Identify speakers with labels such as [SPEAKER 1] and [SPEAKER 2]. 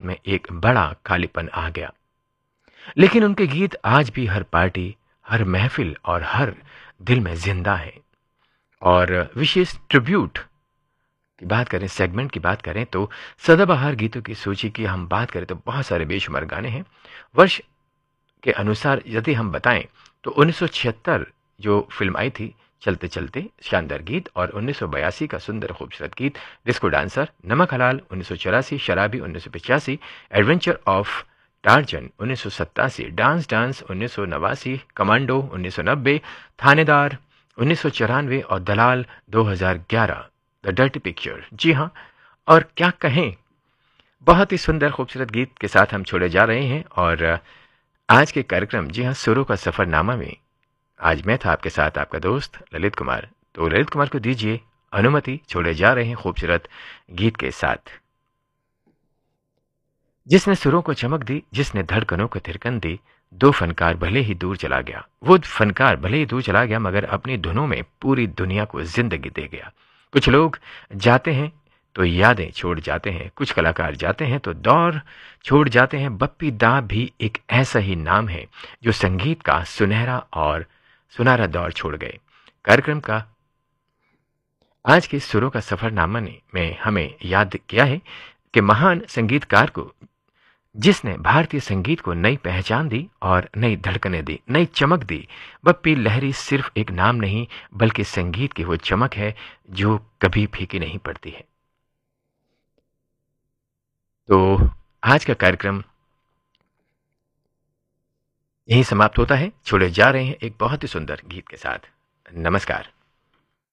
[SPEAKER 1] में एक बड़ा खालीपन आ गया। लेकिन उनके गीत आज भी हर पार्टी, हर महफिल और हर दिल में जिंदा है। और विशेष ट्रिब्यूट की बात करें, सेगमेंट की बात करें, तो सदाबहार गीतों की सूची की हम बात करें तो बहुत सारे बेशुमार गाने हैं। वर्ष के अनुसार यदि हम बताएं तो 1976 जो फिल्म आई थी चलते चलते, शानदार गीत, और 1982 का सुंदर खूबसूरत गीत डिस्को डांसर, नमक हलाल 1984, शराबी 1985, adventure of torsion 1987, dance dance 1989, commando 1990, थानेदार 1994 और दलाल 2011, द डर्टी पिक्चर। जी हाँ, और क्या कहें, बहुत ही सुंदर खूबसूरत गीत के साथ हम छोड़े जा रहे हैं। और आज के कार्यक्रम, जी हाँ, सुरों का सफरनामा में आज मैं था आपके साथ आपका दोस्त ललित कुमार। तो ललित कुमार को दीजिए अनुमति, छोड़े जा रहे हैं खूबसूरत गीत के साथ। जिसने सुरों को चमक दी, जिसने धड़कनों को थिरकन दी, दो फनकार भले ही दूर चला गया। वो फनकार भले ही दूर चला गया, मगर अपनी धुनों में पूरी दुनिया को जिंदगी दे गया। कुछ लोग जाते हैं तो यादें छोड़ जाते हैं, कुछ कलाकार जाते हैं तो दौर छोड़ जाते हैं। बप्पी दा भी एक ऐसा ही नाम है जो संगीत का सुनहरा दौर छोड़ गए। कार्यक्रम का आज के सुरों का सफरनामा ने में हमें याद किया है कि महान संगीतकार को, जिसने भारतीय संगीत को नई पहचान दी और नई धड़कनें दी, नई चमक दी। बप्पी लहरी सिर्फ एक नाम नहीं, बल्कि संगीत की वो चमक है जो कभी फीकी नहीं पड़ती है। तो आज का कार्यक्रम यहीं समाप्त होता है। छोड़े जा रहे हैं एक बहुत ही सुंदर गीत के साथ। नमस्कार।